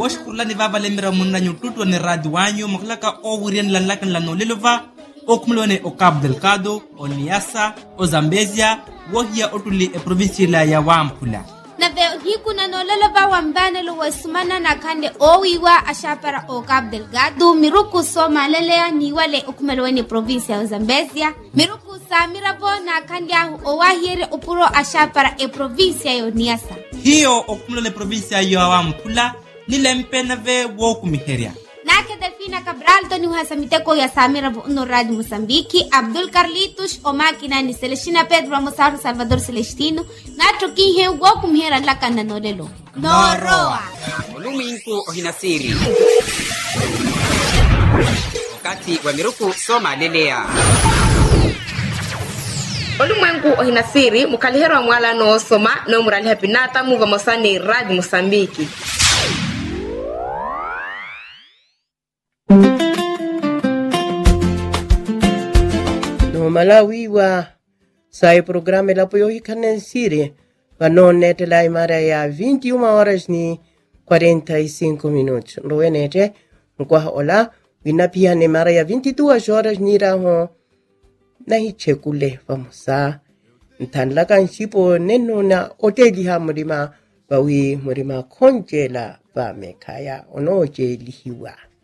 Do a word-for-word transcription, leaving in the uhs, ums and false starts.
Oshkula ni baba lemira munna nyututu ni radwanyo maklaka o wurien lanlakan la nolelova okumlone o Cabo Delgado o Niassa o Zambezia wohia otuli e provincia ya Wampula. Na veo hiku na nolelova wambane lo wasumana na kande owiwa ashapara o Cabo Delgado miruku soma lelea ni wale okumlone provincia o Zambezia miruku samirabo na kande o wahiere opuro ashapara e provincia yo Niassa. Hiyo okumlone provincia ya Wampula nile mpena ve woku miheria. Nake Delfina Cabral toni uhasamiteko ya Samira no Radio Mozambiki, Abdul Carlitos o máquina ni Celestina Pedro Mosaru Salvador Celestino, nato kinhe woku mihera laka na nolelo. Noroa. Oluminku ohinasiri. Wakati wa miruku soma lelea. Olumwengu ohinasiri mukalihero mwala no soma no murali hapinata muva mosani Radio Mozambiki. No Malawi wa sai programa la apoio Hikanensiri vanonete la imara ya vinte e uma horas ni quarenta e cinco minutos. Roenete mkwa ola vinapia ne mara ya vinte e duas horas ni raho na hichekule vamosa ntanla kanshipo neno na oteli ha murima bawi murima konjela ba mekaya onoje lihiwa.